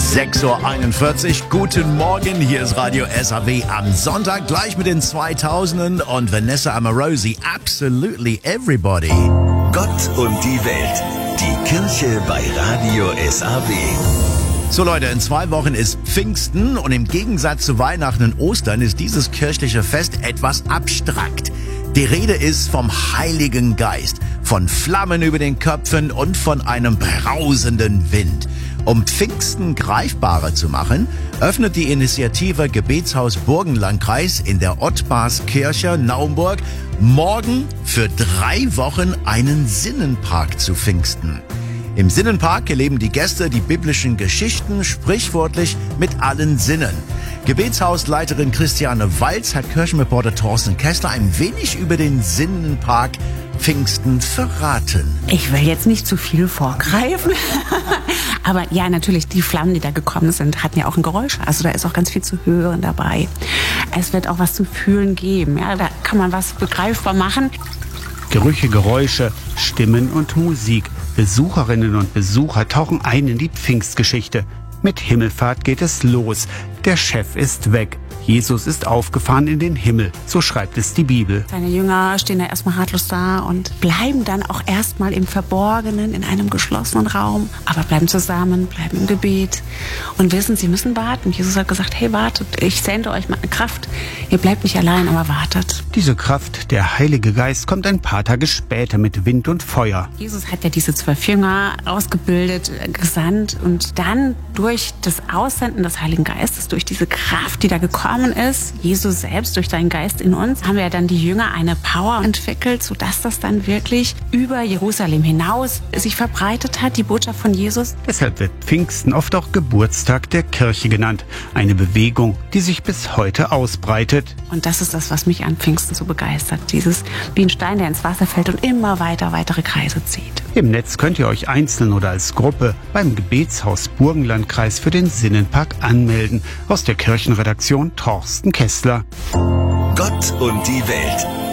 6:41 Uhr, guten Morgen, hier ist Radio SAW am Sonntag, gleich mit den 2000ern und Vanessa Amorosi, Absolutely Everybody. Gott und die Welt, die Kirche bei Radio SAW. So Leute, in 2 Wochen ist Pfingsten und im Gegensatz zu Weihnachten und Ostern ist dieses kirchliche Fest etwas abstrakt. Die Rede ist vom Heiligen Geist, von Flammen über den Köpfen und von einem brausenden Wind. Um Pfingsten greifbarer zu machen, öffnet die Initiative Gebetshaus Burgenlandkreis in der Ottmarskirche Naumburg morgen für 3 Wochen einen Sinnenpark zu Pfingsten. Im Sinnenpark erleben die Gäste die biblischen Geschichten sprichwörtlich mit allen Sinnen. Gebetshausleiterin Christiane Walz hat Kirchenreporter Thorsten Kessler ein wenig über den Sinnenpark Pfingsten verraten. Ich will jetzt nicht zu viel vorgreifen, aber ja, natürlich, die Flammen, die da gekommen sind, hatten ja auch ein Geräusch. Also da ist auch ganz viel zu hören dabei. Es wird auch was zu fühlen geben. Ja, da kann man was begreifbar machen. Gerüche, Geräusche, Stimmen und Musik. Besucherinnen und Besucher tauchen ein in die Pfingstgeschichte. Mit Himmelfahrt geht es los. Der Chef ist weg. Jesus ist aufgefahren in den Himmel. So schreibt es die Bibel. Seine Jünger stehen da erstmal ratlos da und bleiben dann auch erstmal im Verborgenen, in einem geschlossenen Raum. Aber bleiben zusammen, bleiben im Gebet und wissen, sie müssen warten. Jesus hat gesagt, hey, wartet, ich sende euch meine Kraft. Ihr bleibt nicht allein, aber wartet. Diese Kraft, der Heilige Geist, kommt ein paar Tage später mit Wind und Feuer. Jesus hat ja diese 12 Jünger ausgebildet, gesandt und dann durch das Aussenden des Heiligen Geistes, durch diese Kraft, die da gekommen ist, Jesus selbst durch seinen Geist in uns, haben ja dann die Jünger eine Power entwickelt, sodass das dann wirklich über Jerusalem hinaus sich verbreitet hat, die Botschaft von Jesus. Deshalb wird Pfingsten oft auch Geburtstag der Kirche genannt. Eine Bewegung, die sich bis heute ausbreitet. Und das ist das, was mich an Pfingsten so begeistert. Dieses wie ein Stein, der ins Wasser fällt und immer weiter weitere Kreise zieht. Im Netz könnt ihr euch einzeln oder als Gruppe beim Gebetshaus Burgenlandkreis für den Sinnenpark anmelden. Aus der Kirchenredaktion Thorsten Kessler. Gott und die Welt.